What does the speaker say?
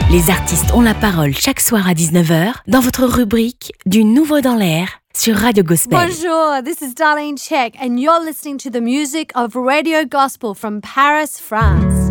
Les artistes ont la parole chaque soir à 19h dans votre rubrique Du Nouveau dans l'air sur Radio Gospel. Bonjour, this is Darlene Check and you're listening to the music of Radio Gospel from Paris, France.